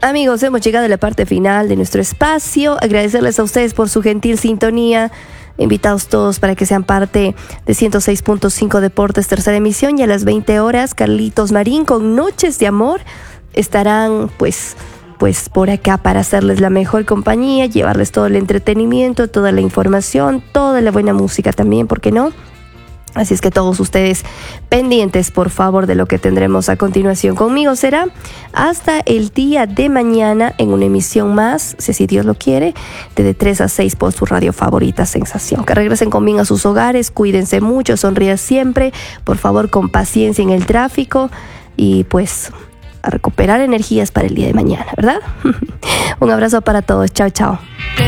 Amigos, hemos llegado a la parte final de nuestro espacio. Agradecerles a ustedes por su gentil sintonía. Invitados todos para que sean parte de 106.5 Deportes, tercera emisión. Y a las 20 horas, Carlitos Marín con Noches de Amor estarán pues por acá para hacerles la mejor compañía, llevarles todo el entretenimiento, toda la información, toda la buena música también, ¿por qué no? Así es que todos ustedes pendientes, por favor, de lo que tendremos a continuación. Conmigo será hasta el día de mañana en una emisión más, si así Dios lo quiere, de 3 a 6 por su radio favorita Sensación. Que regresen con bien a sus hogares, cuídense mucho, sonrían siempre, por favor, con paciencia en el tráfico y pues a recuperar energías para el día de mañana, ¿verdad? Un abrazo para todos. Chao, chao.